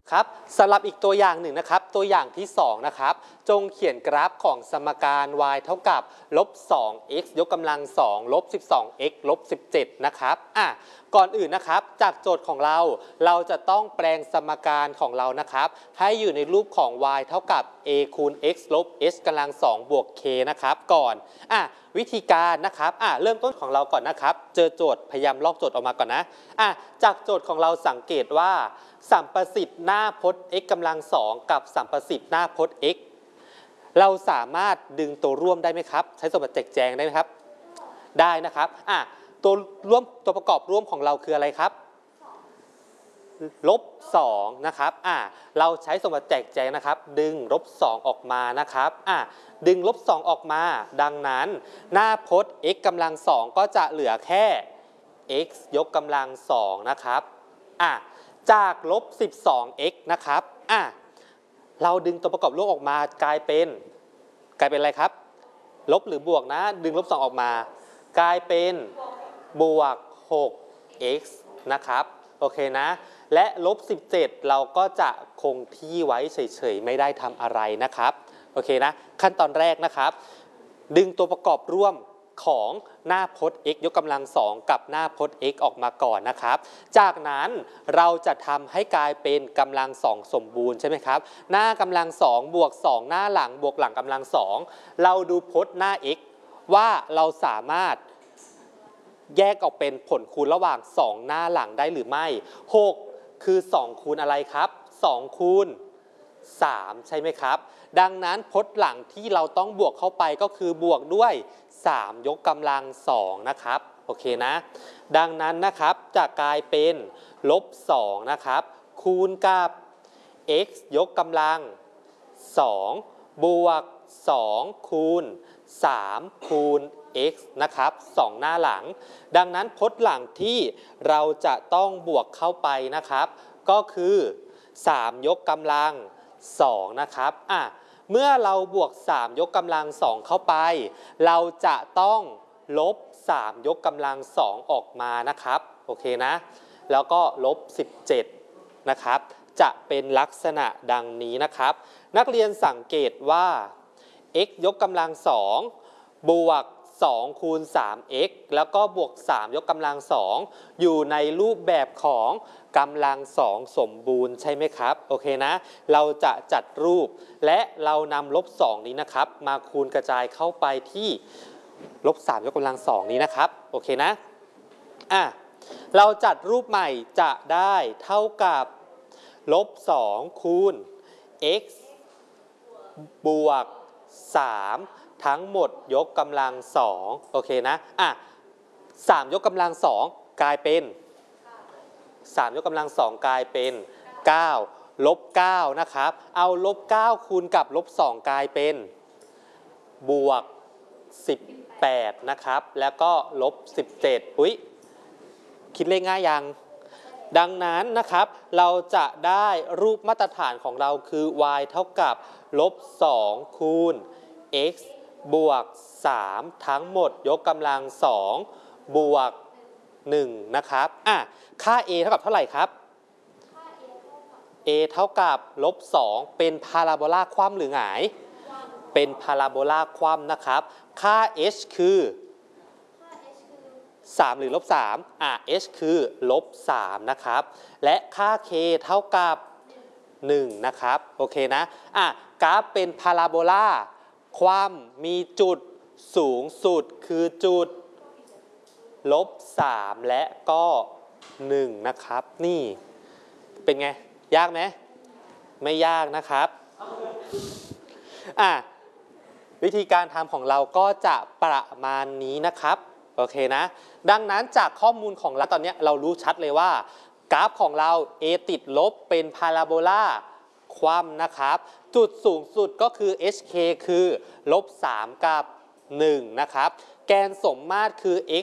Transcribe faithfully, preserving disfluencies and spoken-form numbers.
ครับสำหรับอีกตัวอย่างหนึ่งนะครับตัวอย่างที่สองนะครับจงเขียนกราฟของสมการ y เท่ากับลบ สอง x ยกกำลังสองลบ สิบสอง x ลบ สิบเจ็ดนะครับอ่ะก่อนอื่นนะครับจากโจทย์ของเราเราจะต้องแปลงสมการของเรานะครับให้อยู่ในรูปของ y เท่ากับ a คูณ x ลบ h กำลังสองบวก k นะครับก่อนอ่ะวิธีการนะครับอ่ะเริ่มต้นของเราก่อนนะครับเจอโจทย์พยายามลอกโจทย์ออกมาก่อนนะอ่ะจากโจทย์ของเราสังเกตว่าสัมประสิทธิ์หน้าพจน์ x กำลังสองกับสัมประสิทธิ์หน้าพจน์ x เราสามารถดึงตัวร่วมได้ไหมครับใช้สมบัติแจกแจงได้ไหมครับได้นะครับอ่ะตัวร่วมตัวประกอบร่วมของเราคืออะไรครับลบสองนะครับอ่ะเราใช้สมบัติแจกแจงนะครับดึงลบสองออกมานะครับอ่ะดึงลบสองออกมาดังนั้นหน้าพจน์ x กำลังสองก็จะเหลือแค่ x ยกกำลังสองนะครับอ่ะจากลบ สิบสอง x นะครับอ่ะเราดึงตัวประกอบร่วมออกมากลายเป็นกลายเป็นอะไรครับลบหรือบวกนะดึงลบสองออกมากลายเป็นบวก หก x นะครับโอเคนะและลบ สิบเจ็ด เราก็จะคงที่ไว้เฉยๆไม่ได้ทำอะไรนะครับโอเคนะขั้นตอนแรกนะครับดึงตัวประกอบร่วมของหน้าพจน์ x ยกกำลังสองกับหน้าพจน์ x ออกมาก่อนนะครับจากนั้นเราจะทำให้กลายเป็นกำลังสองสมบูรณ์ใช่ไหมครับหน้ากำลังสองบวกสองหน้าหลังบวกหลังกำลังสองเราดูพจน์หน้า x ว่าเราสามารถแยกออกเป็นผลคูณระหว่างสองหน้าหลังได้หรือไม่หกคือสองคูณอะไรครับสองคูณสามใช่ไหมครับดังนั้นพจน์หลังที่เราต้องบวกเข้าไปก็คือบวกด้วยสามยกกำลังสองนะครับโอเคนะดังนั้นนะครับจะกลายเป็นลบสองนะครับคูณกับ x ยกกำลังสองบวกสองคูณสามคูณ x นะครับสองหน้าหลังดังนั้นพจน์หลังที่เราจะต้องบวกเข้าไปนะครับก็คือสามยกกำลังสองนะครับอ่ะเมื่อเราบวกสามยกกำลังสองเข้าไปเราจะต้องลบสามยกกำลังสองออกมานะครับโอเคนะแล้วก็ลบสิบเจ็ดนะครับจะเป็นลักษณะดังนี้นะครับนักเรียนสังเกตว่า x ยกกำลังสองบวกสองคูณ สาม x แล้วก็บวกสามยกกำลังสองอยู่ในรูปแบบของกำลังสองสมบูรณ์ใช่ไหมครับโอเคนะเราจะจัดรูปและเรานำลบสองนี้นะครับมาคูณกระจายเข้าไปที่ลบสามยกกำลังสองนี้นะครับโอเคนะอ่ะเราจัดรูปใหม่จะได้เท่ากับลบสองคูณ x บวกสามทั้งหมดยกกำลังสองโอเคนะอ่ะสามยกกำลังสองกลายเป็นสามยกกำลังสองกลายเป็นเก้าลบเก้านะครับเอาลบเก้าคูณกับลบสองกลายเป็นบวกสิบแปดนะครับแล้วก็ลบสิบเจ็ดอุ๊ยคิดเลขง่ายยังดังนั้นนะครับเราจะได้รูปมาตรฐานของเราคือ y เท่ากับลบสองคูณ x บวกสามทั้งหมดยกกำลังสองบวกหนึ่งนะครับอ่ะค่า a เท่ากับเท่าไหร่ครับ a เท่ากับลบสองเป็นพาราโบลาคว่ำหรือหงายเป็นพาราโบลาคว่ำนะครับค่า h คือสามหรือลบสามอ่ะ h คือลบสามนะครับและค่า k เท่ากับหนึ่งนะครับโอเคนะอ่ะกราฟเป็นพาราโบลาความมีจุดสูงสุดคือจุดลบสามและก็หนึ่งนะครับนี่เป็นไงยากไหมไม่ยากนะครับอ่ะวิธีการทำของเราก็จะประมาณนี้นะครับโอเคนะดังนั้นจากข้อมูลของเราตอนนี้เรารู้ชัดเลยว่ากราฟของเรา a ติดลบเป็นพาราโบลาคว่ำนะครับจุดสูงสุดก็คือ hk คือลบสามกับหนึ่งนะครับแกนสมมาตรคือ x